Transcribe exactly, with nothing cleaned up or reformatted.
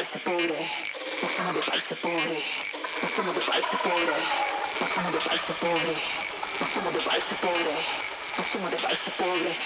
paese pobre, passiamo del paese pobre, passiamo del paese pobre, passiamo del paese pobre, passiamo del paese pobre, passiamo del paese pobre.